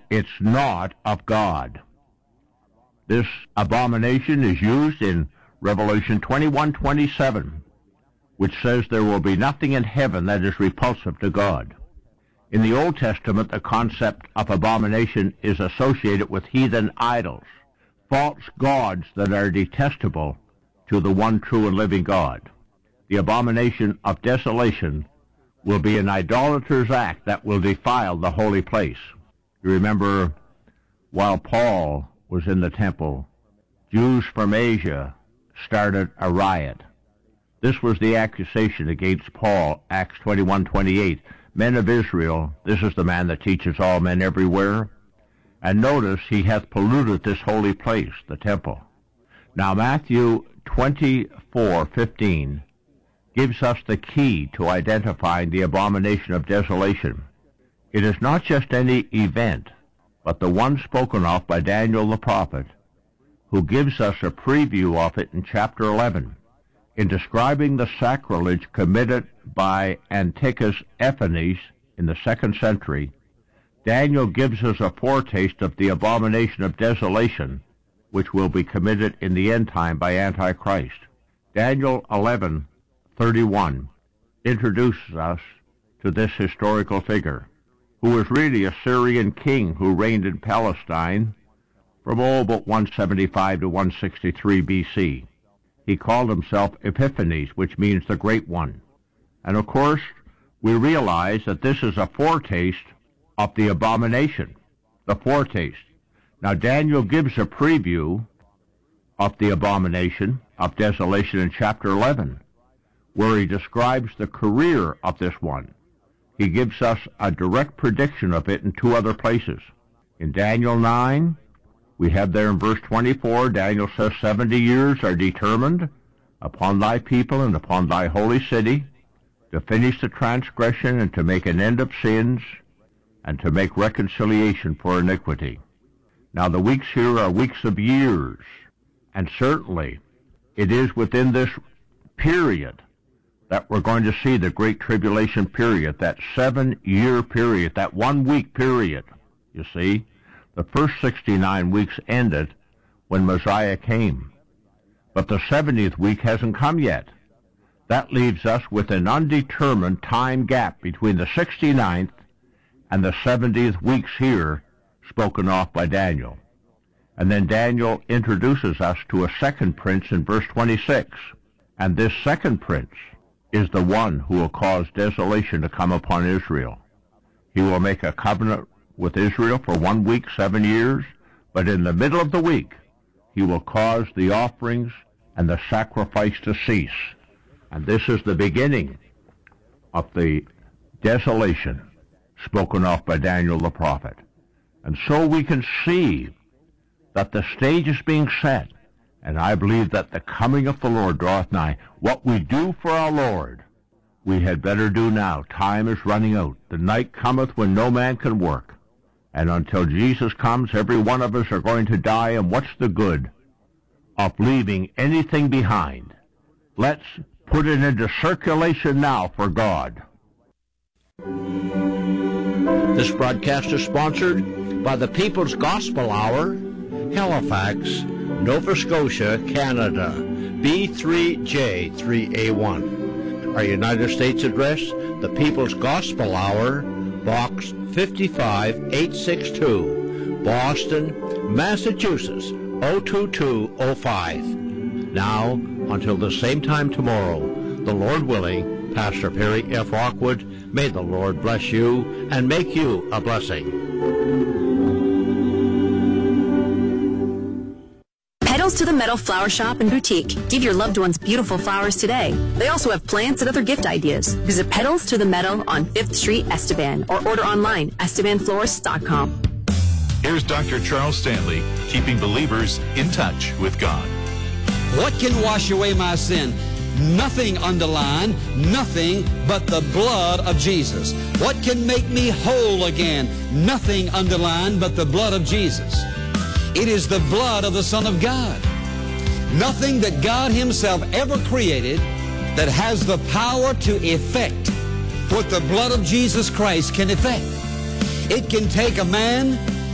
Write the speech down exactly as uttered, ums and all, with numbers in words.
it's not of God. This abomination is used in Revelation twenty-one twenty-seven, which says there will be nothing in heaven that is repulsive to God. In the Old Testament, the concept of abomination is associated with heathen idols, false gods that are detestable to the one true and living God. The abomination of desolation will be an idolater's act that will defile the holy place. You remember, while Paul was in the temple, Jews from Asia started a riot. This was the accusation against Paul, Acts twenty-one twenty-eight. Men of Israel, this is the man that teaches all men everywhere. And notice, he hath polluted this holy place, the temple. Now Matthew twenty-four fifteen gives us the key to identifying the abomination of desolation. It is not just any event, but the one spoken of by Daniel the prophet, who gives us a preview of it in chapter eleven. In describing the sacrilege committed by Antiochus Epiphanes in the second century, Daniel gives us a foretaste of the abomination of desolation, which will be committed in the end time by Antichrist. Daniel eleven thirty-one introduces us to this historical figure, who was really a Syrian king who reigned in Palestine from oh, about one seventy-five to one sixty-three B C. He called himself Epiphanes, which means the Great One. And of course, we realize that this is a foretaste of the abomination, the foretaste. Now, Daniel gives a preview of the abomination of desolation in chapter eleven, where he describes the career of this one. He gives us a direct prediction of it in two other places. In Daniel nine, we have there in verse twenty-four, Daniel says, seventy years are determined upon thy people and upon thy holy city, to finish the transgression and to make an end of sins, and to make reconciliation for iniquity. Now the weeks here are weeks of years, and certainly it is within this period that we're going to see the Great Tribulation period, that seven-year period, that one-week period, you see. The first sixty-nine weeks ended when Messiah came, but the seventieth week hasn't come yet. That leaves us with an undetermined time gap between the sixty-ninth and the seventieth weeks here spoken of by Daniel. And then Daniel introduces us to a second prince in verse twenty-six, and this second prince is the one who will cause desolation to come upon Israel. He will make a covenant with Israel for one week, seven years, but in the middle of the week, he will cause the offerings and the sacrifice to cease. And this is the beginning of the desolation spoken of by Daniel the prophet. And so we can see that the stage is being set, and I believe that the coming of the Lord draweth nigh. What we do for our Lord, we had better do now. Time is running out. The night cometh when no man can work. And until Jesus comes, every one of us are going to die, and what's the good of leaving anything behind? Let's put it into circulation now for God. This broadcast is sponsored by the People's Gospel Hour, Halifax, Nova Scotia, Canada, B three J three A one. Our United States address, the People's Gospel Hour, Box fifty-five eight sixty-two, Boston, Massachusetts, oh two two oh five. Now, until the same time tomorrow, the Lord willing, Pastor Perry F. Rockwood, may the Lord bless you and make you a blessing. Petals to the Meadow Flower Shop and Boutique. Give your loved ones beautiful flowers today. They also have plants and other gift ideas. Visit Petals to the Meadow on fifth Street, Estevan, or order online, estevan florist dot com. Here's Doctor Charles Stanley, keeping believers in touch with God. What can wash away my sin? Nothing, underline, nothing but the blood of Jesus. What can make me whole again? Nothing, underline, but the blood of Jesus. It is the blood of the Son of God. Nothing that God Himself ever created that has the power to effect what the blood of Jesus Christ can effect. It can take a man